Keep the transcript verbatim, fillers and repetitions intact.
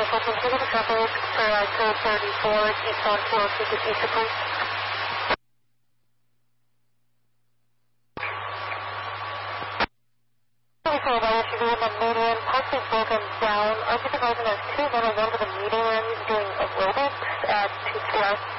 vehicle to consider the traffic for uh, code thirty-four, eastbound four oh two to East Point. thirty-four by should be in the median, possibly broken down. Unsupervised has two men, one with a median doing aerobics at two twelve.